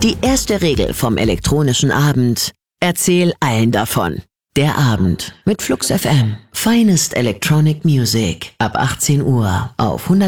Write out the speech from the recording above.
Die erste Regel vom elektronischen Abend: Erzähl allen davon. Der Abend mit Flux FM. Finest Electronic Music. Ab 18 Uhr auf 100